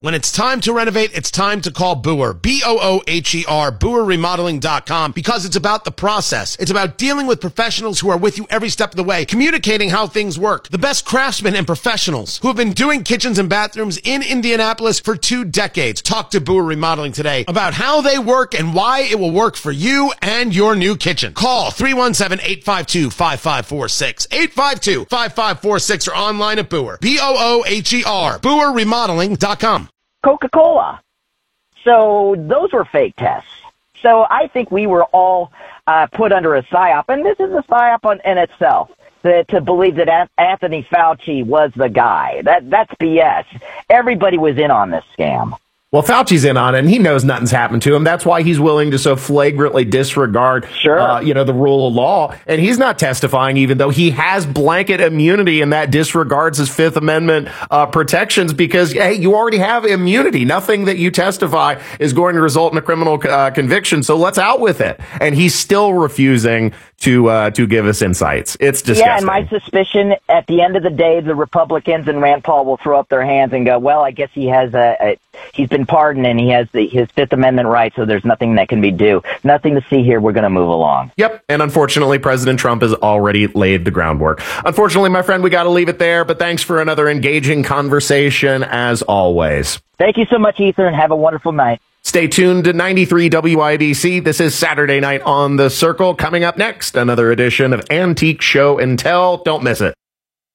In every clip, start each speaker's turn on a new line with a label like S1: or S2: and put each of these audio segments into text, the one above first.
S1: When it's time to renovate, it's time to call Booher, B-O-O-H-E-R, BooherRemodeling.com, because it's about the process. It's about dealing with professionals who are with you every step of the way, communicating how things work. The best craftsmen and professionals who have been doing kitchens and bathrooms in Indianapolis for 2 decades. Talk to Booher Remodeling today about how they work and why it will work for you and your new kitchen. Call 317-852-5546, 852-5546, or online at Booher, B-O-O-H-E-R, BooherRemodeling.com.
S2: Coca-Cola. So those were fake tests. So I think we were all put under a psyop, and this is a psyop in itself, to believe that Anthony Fauci was the guy. That's BS. Everybody was in on this scam.
S3: Well, Fauci's in on it, and he knows nothing's happened to him. That's why he's willing to so flagrantly disregard, the rule of law. And he's not testifying, even though he has blanket immunity, and that disregards his Fifth Amendment protections because, hey, you already have immunity. Nothing that you testify is going to result in a criminal conviction. So let's out with it. And he's still refusing to give us insights. It's disgusting.
S2: Yeah, and my suspicion, at the end of the day, the Republicans and Rand Paul will throw up their hands and go, well, I guess he has he's been pardoned and he has his Fifth Amendment right, so there's nothing that can be due. Nothing to see here. We're going to move along.
S3: Yep, and unfortunately, President Trump has already laid the groundwork. Unfortunately, my friend, we got to leave it there, but thanks for another engaging conversation, as always.
S2: Thank you so much, Ether, and have a wonderful night.
S3: Stay tuned to 93 WIBC. This is Saturday Night on the Circle. Coming up next, another edition of Antique Show and Tell. Don't miss it.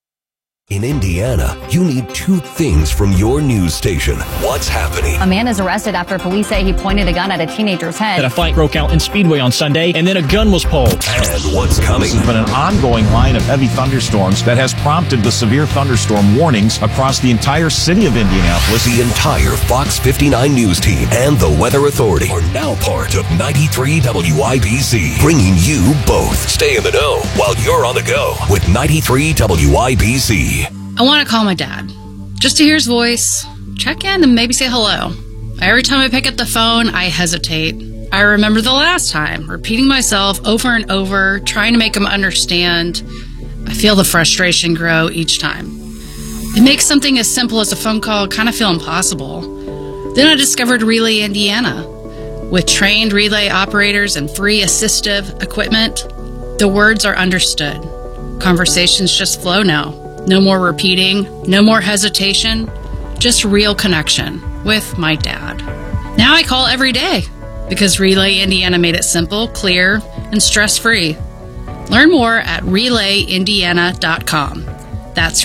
S4: In Indiana, you need 2 things from your news station. What's happening?
S5: A man is arrested after police say he pointed a gun at a teenager's head.
S6: A fight broke out in Speedway on Sunday, and then a gun was pulled.
S4: And what's coming?
S7: There's been an ongoing line of heavy thunderstorms that has prompted the severe thunderstorm warnings across the entire city of Indianapolis.
S4: The entire Fox 59 news team and the Weather Authority are now part of 93 WIBC, bringing you both. Stay in the know while you're on the go with 93 WIBC.
S8: I want to call my dad, just to hear his voice, check in, and maybe say hello. Every time I pick up the phone, I hesitate. I remember the last time, repeating myself over and over, trying to make him understand. I feel the frustration grow each time. It makes something as simple as a phone call kind of feel impossible. Then I discovered Relay Indiana. With trained relay operators and free assistive equipment, the words are understood. Conversations just flow now. No more repeating, no more hesitation, just real connection with my dad. Now I call every day because Relay Indiana made it simple, clear, and stress-free. Learn more at RelayIndiana.com. That's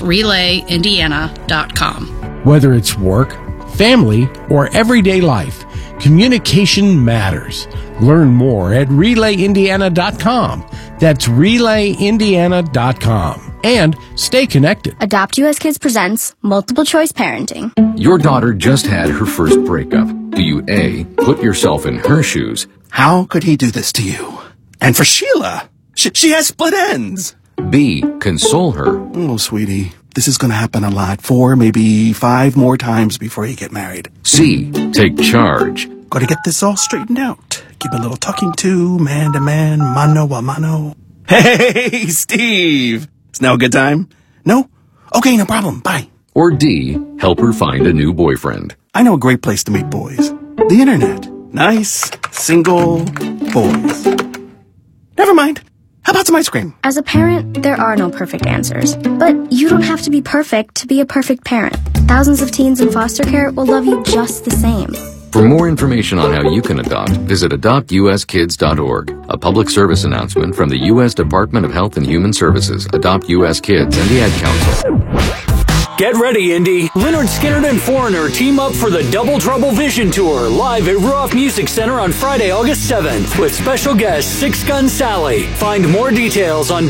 S8: RelayIndiana.com.
S9: Whether it's work, family, or everyday life, communication matters. Learn more at RelayIndiana.com. That's RelayIndiana.com. And stay connected.
S10: Adopt US Kids presents Multiple Choice Parenting.
S11: Your daughter just had her first breakup. Do you A, put yourself in her shoes?
S12: How could he do this to you? And for Sheila, she has split ends.
S11: B, console her.
S12: Oh, sweetie, this is going to happen a lot. 4, maybe 5 more times before you get married.
S11: C, take charge.
S12: Got to get this all straightened out. Keep a little talking to, man to man, mano a mano. Hey, Steve! Is now a good time? No? Okay, no problem. Bye.
S11: Or D, help her find a new boyfriend.
S12: I know a great place to meet boys. The internet. Nice, single boys. Never mind. How about some ice cream?
S10: As a parent, there are no perfect answers. But you don't have to be perfect to be a perfect parent. Thousands of teens in foster care will love you just the same.
S11: For more information on how you can adopt, visit adoptuskids.org. A public service announcement from the U.S. Department of Health and Human Services, Adopt U.S. Kids, and the Ad Council.
S13: Get ready, Indy. Lynyrd Skynyrd and Foreigner team up for the Double Trouble Vision Tour live at Ruoff Music Center on Friday, August 7th with special guest Six Gun Sally. Find more details on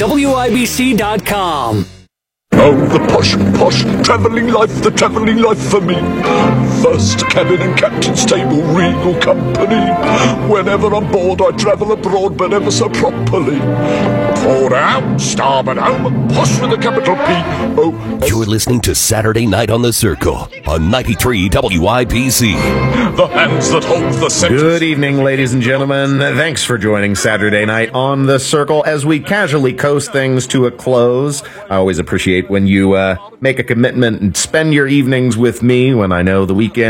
S13: WIBC.com.
S14: Oh, the posh, travelling life, the travelling life for me. First cabin and captain's table, regal company. Whenever I'm bored, I travel abroad, but ever so properly. Port out, starboard home, posh with a capital P. Oh,
S4: you're listening to Saturday Night on the Circle on 93 WIBC.
S14: The hands that hold the sentence.
S3: Good evening, ladies and gentlemen. Thanks for joining Saturday Night on the Circle as we casually coast things to a close. I always appreciate when you make a commitment and spend your evenings with me when I know the weekend